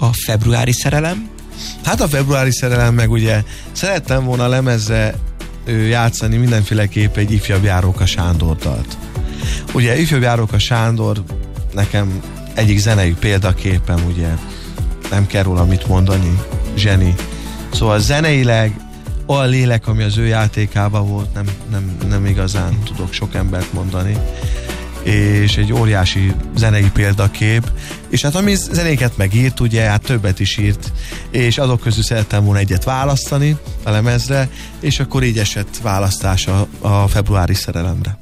A februári szerelem? Hát a februári szerelem meg ugye szerettem volna lemezre játszani mindenféleképp egy Ifjabb Járóka Sándor dalt. Ugye Ifjabb Járóka Sándor nekem egyik zenei példaképem, ugye nem kell róla mit mondani, zseni. Szóval zeneileg olyan lélek, ami az ő játékában volt, nem igazán tudok sok embert mondani, és egy óriási zenei példakép, és hát ami zenéket megírt, ugye, hát többet is írt, és azok közül szerettem volna egyet választani a lemezre, és akkor így esett választás a februári szerelemre.